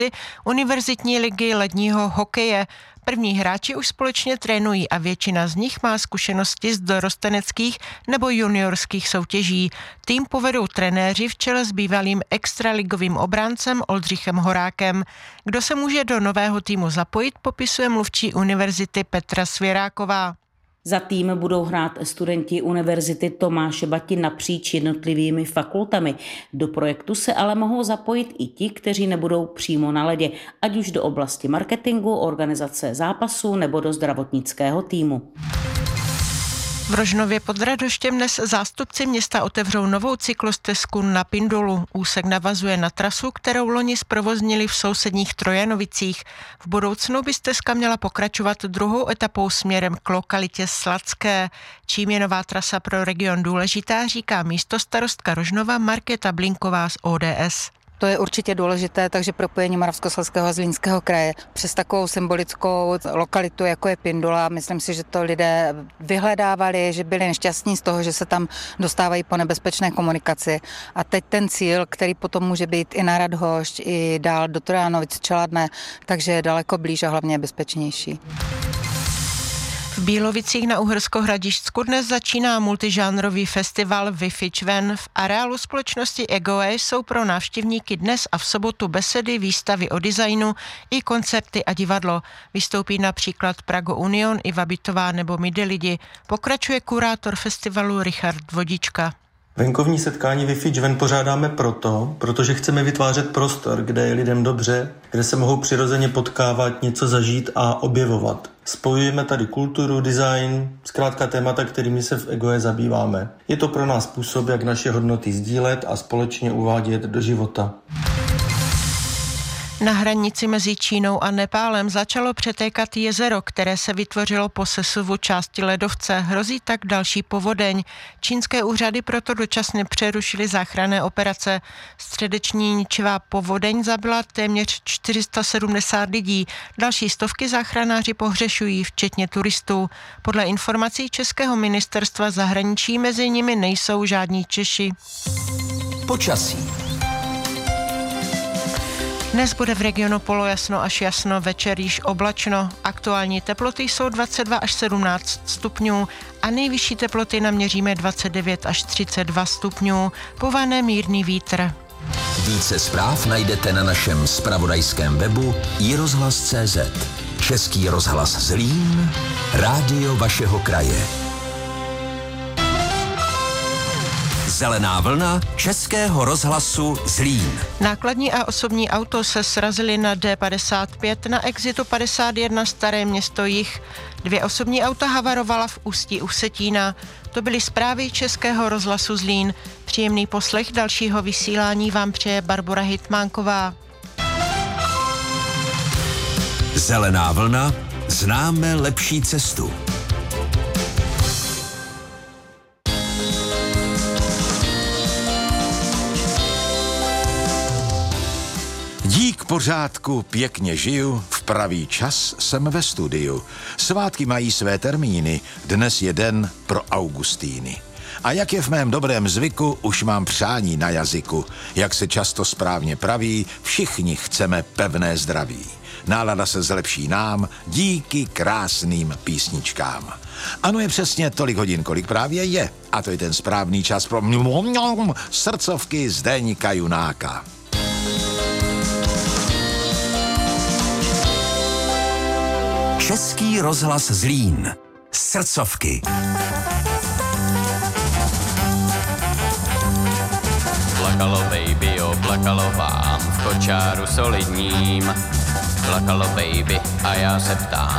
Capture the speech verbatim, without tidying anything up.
univerzitní ligy ledního hokeje. První hráči už společně trénují a většina z nich má zkušenosti z dorosteneckých nebo juniorských soutěží. Tým povedou trenéři v čele s bývalým extraligovým obráncem Oldřichem Horákem. Kdo se může do nového týmu zapojit, popisuje mluvčí univerzity Petra Svěráková. Za tým budou hrát studenti Univerzity Tomáše Bati napříč jednotlivými fakultami. Do projektu se ale mohou zapojit i ti, kteří nebudou přímo na ledě, ať už do oblasti marketingu, organizace zápasů nebo do zdravotnického týmu. V Rožnově pod Radoštěm dnes zástupci města otevřou novou cyklostezku na Pindulu. Úsek navazuje na trasu, kterou loni zprovoznili v sousedních Trojanovicích. V budoucnu by stezka měla pokračovat druhou etapou směrem k lokalitě Sladské. Čím je nová trasa pro region důležitá, říká místostarostka Rožnova Markéta Blinková z O D S. To je určitě důležité, takže propojení Moravskoslezského a Zlínského kraje přes takovou symbolickou lokalitu, jako je Pindula. Myslím si, že to lidé vyhledávali, že byli nešťastní z toho, že se tam dostávají po nebezpečné komunikaci. A teď ten cíl, který potom může být i na Radhošť, i dál do Trojanovic, Čeladné, takže je daleko blíž a hlavně bezpečnější. V Bílovicích na Uhersko-Hradišťsku dnes začíná multižánrový festival Wi-Fi Čven. V areálu společnosti Egoe jsou pro návštěvníky dnes a v sobotu besedy, výstavy o designu i koncerty a divadlo. Vystoupí například Prago Union, Iva Bitová nebo Mide lidi. Pokračuje kurátor festivalu Richard Vodička. Venkovní setkání Wi-Fi Čven pořádáme proto, protože chceme vytvářet prostor, kde je lidem dobře, kde se mohou přirozeně potkávat, něco zažít a objevovat. Spojujeme tady kulturu, design, zkrátka témata, kterými se v Egoe zabýváme. Je to pro nás způsob, jak naše hodnoty sdílet a společně uvádět do života. Na hranici mezi Čínou a Nepálem začalo přetékat jezero, které se vytvořilo po sesuvu části ledovce. Hrozí tak další povodeň. Čínské úřady proto dočasně přerušily záchranné operace. Středeční ničivá povodeň zabila téměř čtyři sta sedmdesát lidí. Další stovky záchranáři pohřešují, včetně turistů. Podle informací Českého ministerstva zahraničí mezi nimi nejsou žádní Češi. Počasí. Dnes bude v regionu polojasno až jasno, večer již oblačno. Aktuální teploty jsou dvacet dva až sedmnáct stupňů a nejvyšší teploty naměříme dvacet devět až třicet dva stupňů. Povane mírný vítr. Více zpráv najdete na našem zpravodajském webu i rozhlas tečka cé zet. Český rozhlas Zlín, rádio vašeho kraje. Zelená vlna Českého rozhlasu Zlín. Nákladní a osobní auto se srazily na D padesát pět na exitu padesát jedna Staré Město Jih. Dvě osobní auta havarovala v Ústí u Vsetína. To byly zprávy Českého rozhlasu Zlín. Příjemný poslech dalšího vysílání vám přeje Barbora Hitmánková. Zelená vlna, známe lepší cestu. Dík pořádku, pěkně žiju, v pravý čas jsem ve studiu. Svátky mají své termíny, dnes je den pro Augustíny. A jak je v mém dobrém zvyku, už mám přání na jazyku. Jak se často správně praví, všichni chceme pevné zdraví. Nálada se zlepší nám díky krásným písničkám. Ano, je přesně tolik hodin, kolik právě je. A to je ten správný čas pro srdcovky Zdeňka Junáka. Český rozhlas Zlín. Srdcovky. Plakalo baby, jo, plakalo vám v kočáru solidním. Plakalo baby a já se ptám,